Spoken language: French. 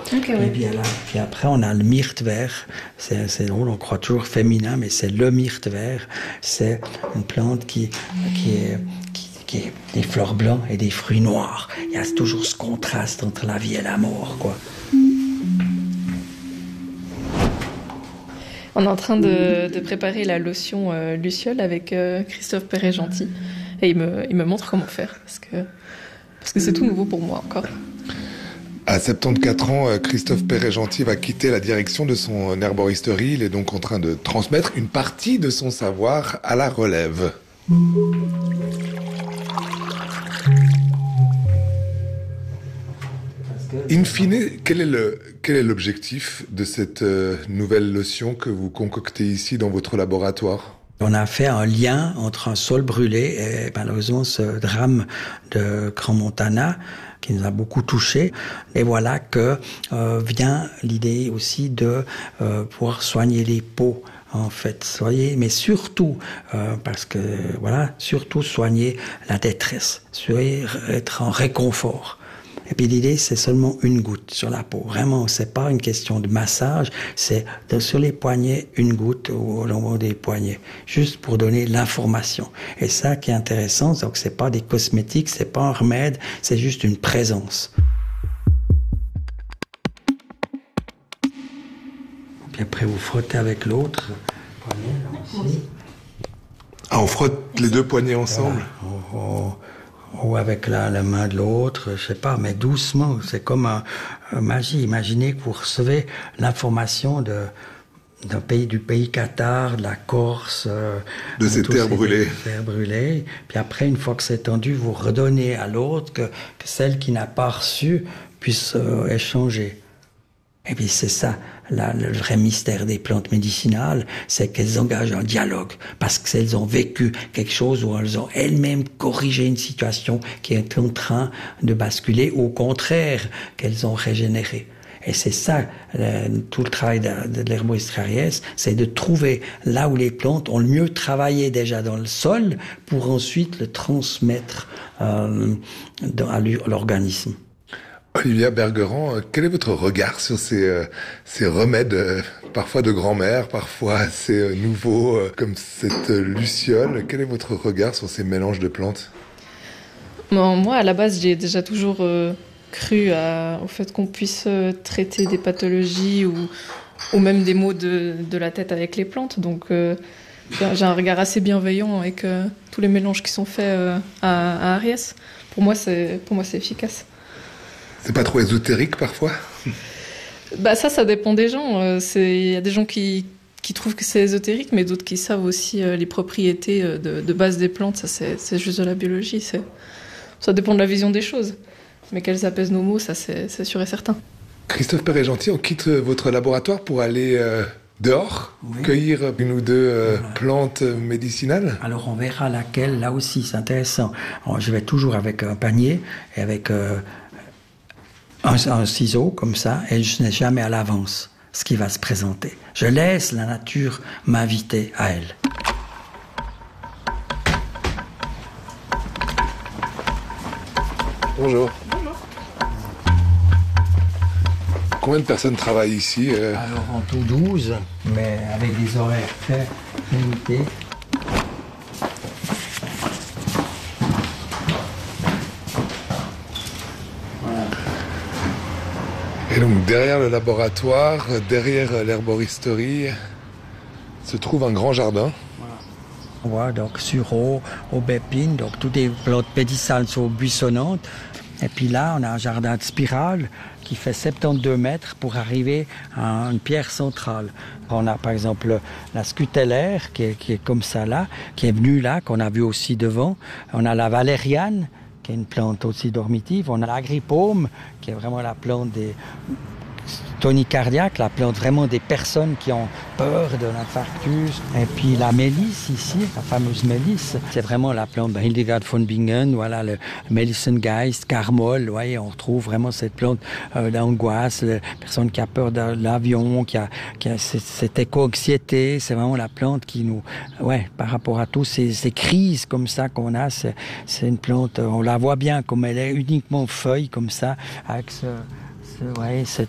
Okay, et bien là, puis après, on a le myrte vert. C'est drôle, on croit toujours féminin, mais c'est le myrte vert. C'est une plante qui est des fleurs blancs et des fruits noirs. Il y a toujours ce contraste entre la vie et la mort, quoi. On est en train de préparer la lotion Luciole avec Christophe Perret-Gentil. Et il me montre comment faire, parce que c'est tout nouveau pour moi encore. À 74 ans, Christophe Perret-Gentil va quitter la direction de son herboristerie. Il est donc en train de transmettre une partie de son savoir à la relève. In fine, quel est l'objectif de cette nouvelle lotion que vous concoctez ici dans votre laboratoire ? On a fait un lien entre un sol brûlé et malheureusement ce drame de Crans-Montana qui nous a beaucoup touchés. Et voilà que vient l'idée aussi de pouvoir soigner les peaux. En fait, mais surtout, parce que, voilà, surtout soigner la détresse, être en réconfort. Et puis l'idée, c'est seulement une goutte sur la peau. Vraiment, c'est pas une question de massage, c'est sur les poignets, une goutte au long des poignets, juste pour donner l'information. Et ça qui est intéressant, donc c'est pas des cosmétiques, c'est pas un remède, c'est juste une présence. Puis après, vous frottez avec l'autre poignet. Ah, on frotte les deux poignets ensemble. Voilà. Ou avec la main de l'autre, je sais pas, mais doucement. C'est comme un magie. Imaginez que vous recevez l'information du pays Qatar, de la Corse, de ces terres brûlées. Puis après, une fois que c'est tendu, vous redonnez à l'autre que celle qui n'a pas reçu puisse échanger. Et puis c'est ça, le vrai mystère des plantes médicinales, c'est qu'elles engagent un dialogue, parce qu'elles ont vécu quelque chose où elles ont elles-mêmes corrigé une situation qui est en train de basculer, ou au contraire, qu'elles ont régénéré. Et c'est ça, tout le travail de l'herboristerie, c'est de trouver là où les plantes ont le mieux travaillé déjà dans le sol, pour ensuite le transmettre à l'organisme. Olivia Bergerand, quel est votre regard sur ces remèdes, parfois de grand-mère, parfois assez nouveaux, comme cette luciole? Quel est votre regard sur ces mélanges de plantes? Bon, moi, à la base, j'ai déjà toujours cru au fait qu'on puisse traiter des pathologies ou même des maux de la tête avec les plantes. Donc, j'ai un regard assez bienveillant avec tous les mélanges qui sont faits à Ariès. Pour moi, c'est efficace. C'est pas trop ésotérique parfois? Bah ça dépend des gens. Il y a des gens qui trouvent que c'est ésotérique, mais d'autres qui savent aussi les propriétés de base des plantes. Ça, c'est juste de la biologie. Ça dépend de la vision des choses. Mais qu'elles apaisent nos maux, ça c'est sûr et certain. Christophe Perret-Gentil, on quitte votre laboratoire pour aller dehors, cueillir une ou deux plantes médicinales. Alors on verra laquelle, là aussi c'est intéressant. Alors, je vais toujours avec un panier et avec un ciseau comme ça, et je n'ai jamais à l'avance ce qui va se présenter. Je laisse la nature m'inviter à elle. Bonjour. Combien de personnes travaillent ici Alors en tout 12, mais avec des horaires très limités. Et donc derrière le laboratoire, derrière l'herboristerie, se trouve un grand jardin. On voit donc sureau, aubépine, donc toutes les plantes médicinales sont buissonnantes. Et puis là, on a un jardin de spirale qui fait 72 mètres pour arriver à une pierre centrale. On a par exemple la scutellaire qui est comme ça là, qui est venue là, qu'on a vu aussi devant. On a la valériane, qui est une plante aussi dormitive. On a l'agripaume, qui est vraiment la plante des tonicardiaques, la plante vraiment des personnes qui ont peur de l'infarctus. Et puis la mélisse ici, la fameuse mélisse, c'est vraiment la plante de Hildegard von Bingen, voilà le Melissengeist, Carmol, vous voyez, on retrouve vraiment cette plante d'angoisse, la personne qui a peur de l'avion, qui a cette éco-anxiété, c'est vraiment la plante qui nous, par rapport à tous ces crises comme ça qu'on a, c'est une plante, on la voit bien comme elle est uniquement feuille comme ça, avec cette